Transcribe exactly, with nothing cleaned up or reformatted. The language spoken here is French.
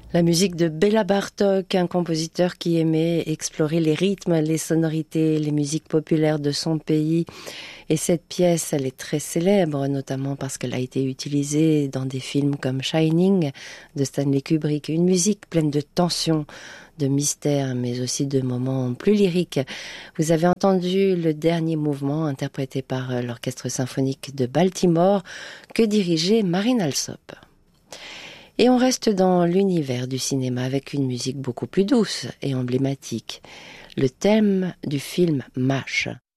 La musique de Béla Bartók, un compositeur qui aimait explorer les rythmes, les sonorités, les musiques populaires de son pays. Et cette pièce, elle est très célèbre, notamment parce qu'elle a été utilisée dans des films comme Shining de Stanley Kubrick. Une musique pleine de tension, de mystère, mais aussi de moments plus lyriques. Vous avez entendu le dernier mouvement interprété par l'Orchestre symphonique de Baltimore que dirigeait Marine Alsop. Et on reste dans l'univers du cinéma avec une musique beaucoup plus douce et emblématique. Le thème du film MASH.